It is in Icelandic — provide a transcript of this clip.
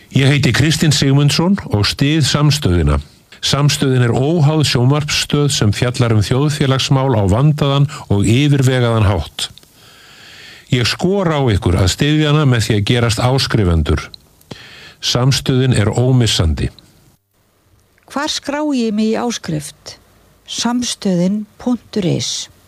Ég heiti Kristinn Sigmundsson og styð Samstöðina. Samstöðin er óháð sjónvarpsstöð sem fjallar þjóðfélagsmál á vandaðan og yfirvegaðan hátt. Ég skora á ykkur að styðja hana með því að gerast áskrifendur. Samstöðin er ómissandi. Hvar skrái ég mig í áskrift? Samstöðin.is